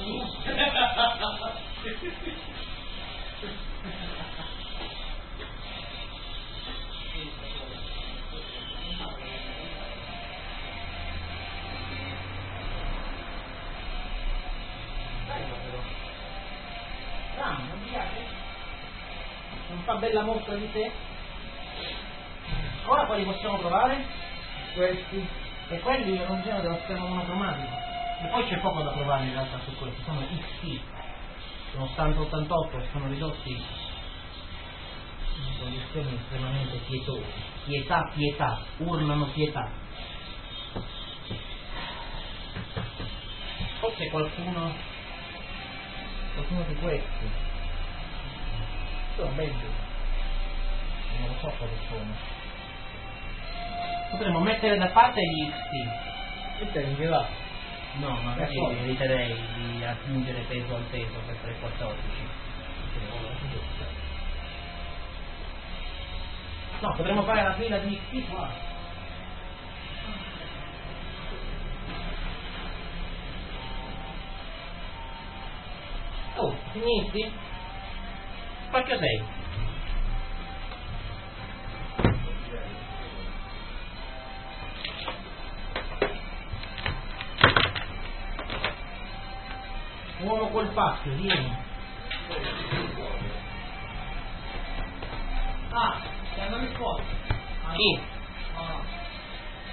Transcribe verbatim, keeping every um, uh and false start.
Non ti piace? Non fa bella mostra di sé? Ora quali possiamo provare? Questi. E quelli non sono dello schermo monocromatico. E poi c'è poco da provare in realtà su questi, sono X T. Sono ottanta ottantotto, sono ridotti in condizioni estremamente pietose. Pietà, pietà, urlano pietà. Forse qualcuno, qualcuno di questi sono belli, non lo so cosa sono. Potremmo mettere da parte gli X T. Questo è in va. No, magari eviterei di aggiungere peso al peso per tre quattordici. No, potremmo fare la fila di X T qua. Oh, finiti? Qualche sei? Uomo col pacchio, vieni. Ah, sei andato in scuola? Sì.